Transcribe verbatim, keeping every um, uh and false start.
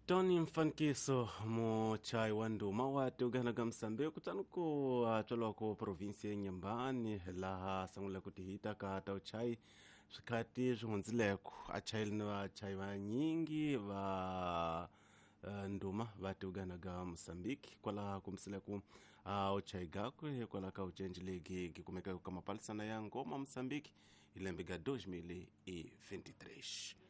Tony Mfankiso mo chai wanduma wate uganaga Msambe kutanuko atolwa ko provinsi Nyambani laha sangula kutihita ka tau chai shikati shunzileko achaili na chai wa nyingi va uh, nduma vate uganaga Msambiki kwala kumsileku uh, ochai gakwe kwala ka uchenjilegi kikumeka kama palisana ya ngoma Msambiki ilembiga dois mil e vinte e três.